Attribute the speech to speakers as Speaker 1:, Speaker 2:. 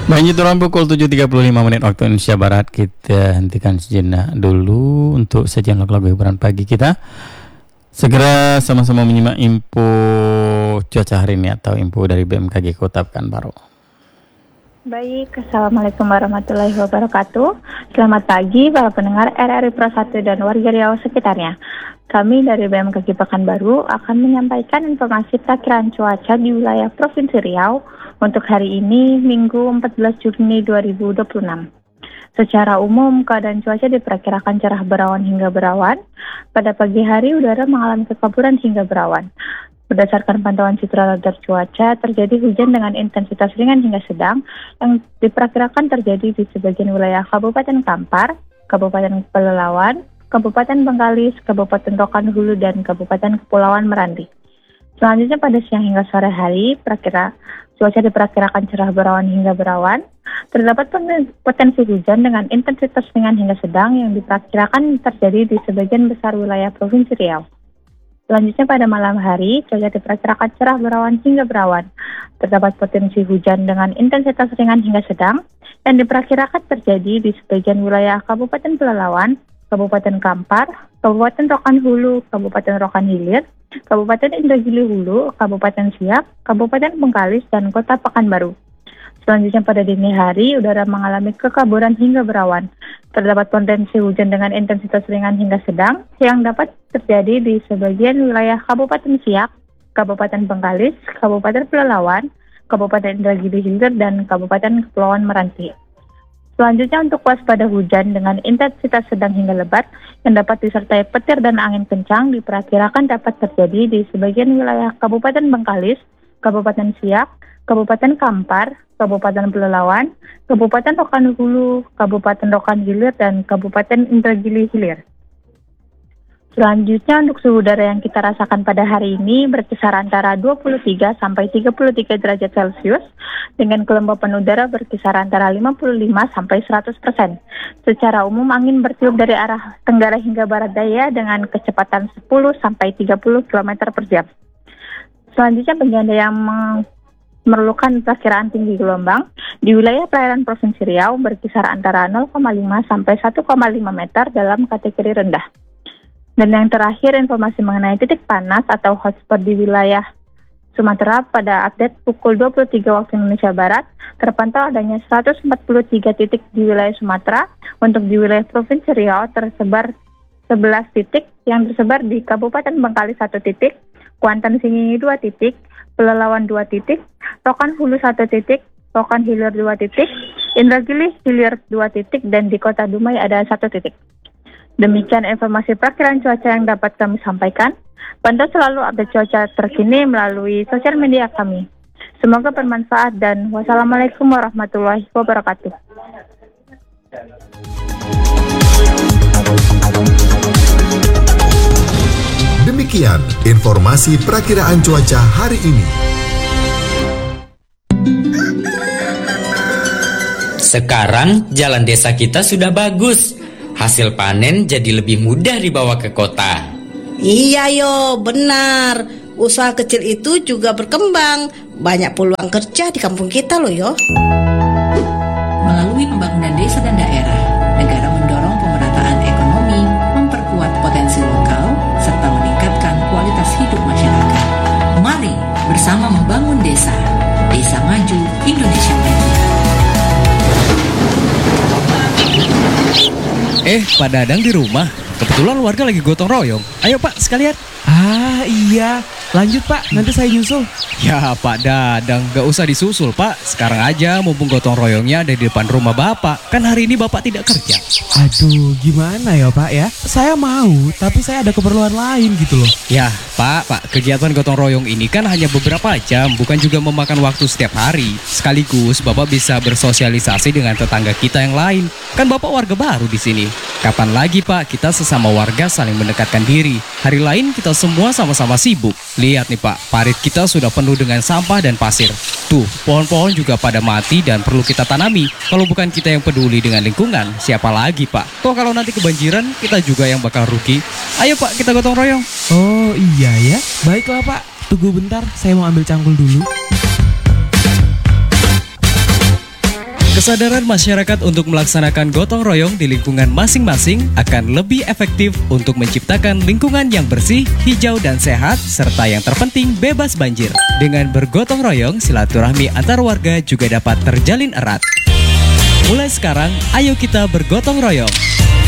Speaker 1: Banjir turun pukul 7.35 waktu Indonesia Barat. Kita hentikan sejenak dulu untuk sajian lagu-lagu hiburan pagi kita. Segera sama-sama menyimak info cuaca hari ini atau info dari BMKG Kota Pekanbaru.
Speaker 2: Baik, Assalamualaikum warahmatullahi wabarakatuh. Selamat pagi para pendengar RRI Pro 1 dan warga Riau sekitarnya. Kami dari BMKG Pekanbaru akan menyampaikan informasi perakiraan cuaca di wilayah Provinsi Riau untuk hari ini, Minggu 14 Juni 2026. Secara umum, keadaan cuaca diperkirakan cerah berawan hingga berawan. Pada pagi hari, udara mengalami kekaburan hingga berawan. Berdasarkan pantauan citra radar cuaca, terjadi hujan dengan intensitas ringan hingga sedang yang diperkirakan terjadi di sebagian wilayah Kabupaten Kampar, Kabupaten Pelalawan, Kabupaten Bengkalis, Kabupaten Rokan Hulu, dan Kabupaten Kepulauan Meranti. Selanjutnya pada siang hingga sore hari, cuaca diperkirakan cerah berawan hingga berawan. Terdapat potensi hujan dengan intensitas ringan hingga sedang yang diperkirakan terjadi di sebagian besar wilayah Provinsi Riau. Selanjutnya pada malam hari, cuaca diperkirakan cerah berawan hingga berawan. Terdapat potensi hujan dengan intensitas ringan hingga sedang yang diperkirakan terjadi di sebagian wilayah Kabupaten Pelalawan, Kabupaten Kampar, Kabupaten Rokan Hulu, Kabupaten Rokan Hilir, Kabupaten Indragiri Hulu, Kabupaten Siak, Kabupaten Bengkalis, dan Kota Pekanbaru. Selanjutnya pada dini hari, udara mengalami kekaburan hingga berawan. Terdapat potensi hujan dengan intensitas ringan hingga sedang yang dapat terjadi di sebagian wilayah Kabupaten Siak, Kabupaten Bengkalis, Kabupaten Pelalawan, Kabupaten Indragiri Hilir, dan Kabupaten Kepulauan Meranti. Selanjutnya untuk waspada hujan dengan intensitas sedang hingga lebat yang dapat disertai petir dan angin kencang diperkirakan dapat terjadi di sebagian wilayah Kabupaten Bengkalis, Kabupaten Siak, Kabupaten Kampar, Kabupaten Pelalawan, Kabupaten Rokan Hulu, Kabupaten Rokan Hilir, dan Kabupaten Indragiri Hilir. Selanjutnya untuk suhu udara yang kita rasakan pada hari ini berkisar antara 23 sampai 33 derajat Celcius dengan kelembapan udara berkisar antara 55 sampai 100%. Secara umum angin bertiup dari arah tenggara hingga barat daya dengan kecepatan 10 sampai 30 km per jam. Selanjutnya bagi Anda yang memerlukan perkiraan tinggi gelombang di wilayah perairan Provinsi Riau berkisar antara 0,5 sampai 1,5 meter dalam kategori rendah. Dan yang terakhir, informasi mengenai titik panas atau hotspot di wilayah Sumatera pada update pukul 23 waktu Indonesia Barat, terpantau adanya 143 titik di wilayah Sumatera. Untuk di wilayah Provinsi Riau tersebar 11 titik yang tersebar di Kabupaten Bengkalis 1 titik, Kuantan Singingi 2 titik, Pelalawan 2 titik, Rokan Hulu 1 titik, Rokan Hilir 2 titik, Indragiri Hilir 2 titik, dan di Kota Dumai ada 1 titik. Demikian informasi perkiraan cuaca yang dapat kami sampaikan. Pantau selalu update cuaca terkini melalui sosial media kami. Semoga bermanfaat dan wassalamualaikum warahmatullahi wabarakatuh.
Speaker 3: Demikian informasi perakiraan cuaca hari ini.
Speaker 4: Sekarang jalan desa kita sudah bagus. Hasil panen jadi lebih mudah dibawa ke kota.
Speaker 5: Iya yo, benar. Usaha kecil itu juga berkembang. Banyak peluang kerja di kampung kita loh yo.
Speaker 6: Melalui pembangunan desa dan daerah, negara mendorong pemerataan ekonomi, memperkuat potensi lokal, serta meningkatkan kualitas hidup masyarakat. Mari bersama membangun desa. Desa maju, Indonesia maju.
Speaker 7: Pak Dadang di rumah. Kebetulan warga lagi gotong royong. Ayo Pak, sekalian.
Speaker 8: Iya. Lanjut Pak, nanti saya nyusul.
Speaker 7: Ya Pak Dadang, gak usah disusul Pak. Sekarang aja mumpung gotong royongnya ada di depan rumah Bapak. Kan hari ini Bapak tidak kerja.
Speaker 8: Aduh, gimana ya Pak ya? Saya mau, tapi saya ada keperluan lain gitu loh.
Speaker 7: Ya Pak, kegiatan gotong royong ini kan hanya beberapa jam, bukan juga memakan waktu setiap hari. Sekaligus Bapak bisa bersosialisasi dengan tetangga kita yang lain. Kan Bapak warga baru di sini. Kapan lagi Pak kita sesama warga saling mendekatkan diri? Hari lain kita semua sama-sama sibuk. Lihat nih Pak, parit kita sudah penuh dengan sampah dan pasir. Tuh, pohon-pohon juga pada mati dan perlu kita tanami. Kalau bukan kita yang peduli dengan lingkungan, siapa lagi Pak? Toh kalau nanti kebanjiran, kita juga yang bakal rugi. Ayo Pak, kita gotong royong.
Speaker 8: Oh iya ya, baiklah Pak. Tunggu bentar, saya mau ambil cangkul dulu.
Speaker 7: Kesadaran masyarakat untuk melaksanakan gotong royong di lingkungan masing-masing akan lebih efektif untuk menciptakan lingkungan yang bersih, hijau dan sehat, serta yang terpenting bebas banjir. Dengan bergotong royong, silaturahmi antar warga juga dapat terjalin erat. Mulai sekarang, ayo kita bergotong royong.